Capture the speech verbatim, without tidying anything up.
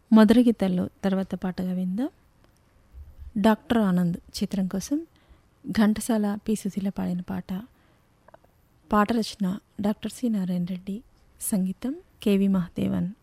మధుర గీతాల్లో తర్వాత పాటగా విందాం. డాక్టర్ ఆనంద్ చిత్రం కోసం ఘంటసాల పి సుశీల పాడిన పాట. పాట రచన డాక్టర్ సి నారాయణ రెడ్డి, సంగీతం కెవి మహదేవన్.